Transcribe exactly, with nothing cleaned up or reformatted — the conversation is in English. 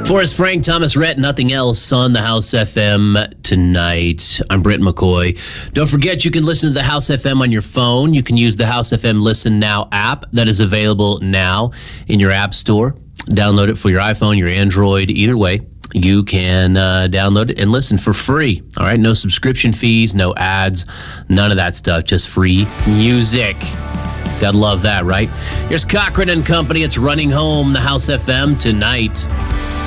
Forrest Frank, Thomas Rhett, Nothing Else on the House F M tonight. I'm Brent McCoy. Don't forget you can listen to the House F M on your phone. You can use the House F M Listen Now app that is available now in your app store. Download it for your iPhone, your Android, either way. You can uh, download it and listen for free. All right, no subscription fees, no ads, none of that stuff, just free music. Gotta love that, right? Here's Cochran and Company. It's Running Home, the House F M tonight.